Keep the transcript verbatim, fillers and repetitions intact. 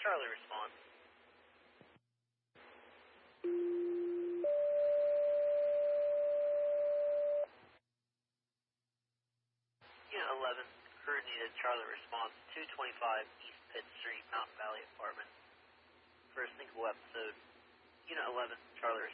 Charlie response. Unit eleven, crew needed Charlie response, two twenty-five East Pitt Street, Mountain Valley Apartment. For a single episode. Unit eleven, Charlie